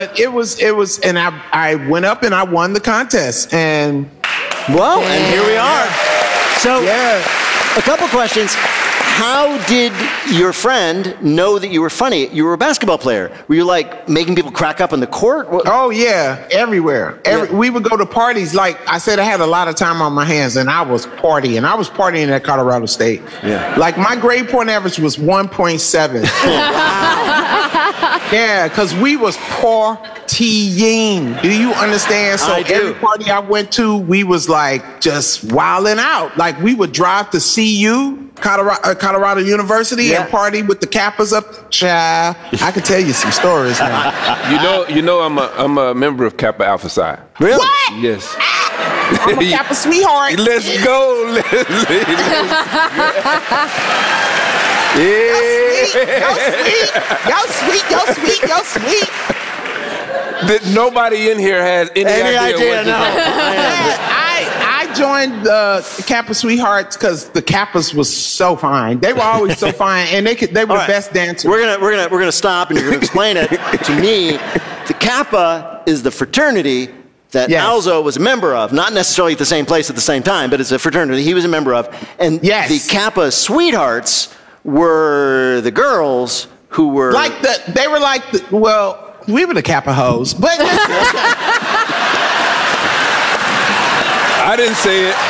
It was, and I went up and I won the contest, and well, and here we are. So, yeah. A couple questions. How did your friend know that you were funny? You were a basketball player. Were you like making people crack up on the court? Oh yeah, everywhere. We would go to parties. Like I said, I had a lot of time on my hands, and I was partying. I was partying at Colorado State. Yeah. Like my grade point average was 1.7. Yeah, because we was partying. Do you understand? So I do. Every party I went to, we was like just wilding out. Like we would drive to CU, Colorado University, and party with the Kappas up. Child, I could tell you some stories, man. You know, I'm a member of Kappa Alpha Psi. Really? What? Yes. I'm a Kappa sweetheart. Let's go. Yo sweet. That nobody in here has any idea. No. I joined the Kappa Sweethearts because the Kappas was so fine. They were always so fine, and they were the best dancers. We're gonna stop, and you're gonna explain it to me. The Kappa is the fraternity that Alzo was a member of, not necessarily at the same place at the same time, but it's a fraternity he was a member of. And the Kappa Sweethearts were the girls who were they were like we were the Kappa hoes, but I didn't say it.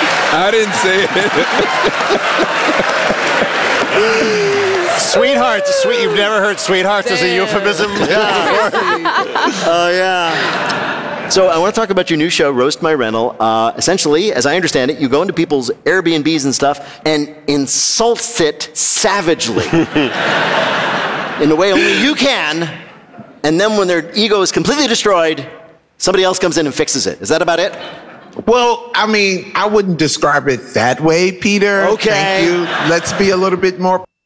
Sweethearts, you've never heard sweethearts as a euphemism? Oh, yeah. So I want to talk about your new show, Roast My Rental. Essentially, as I understand it, you go into people's Airbnbs and stuff and insult it savagely in a way only you can. And then when their ego is completely destroyed, somebody else comes in and fixes it. Is that about it? Well, I mean, I wouldn't describe it that way, Peter. Okay. Thank you. Let's be a little bit more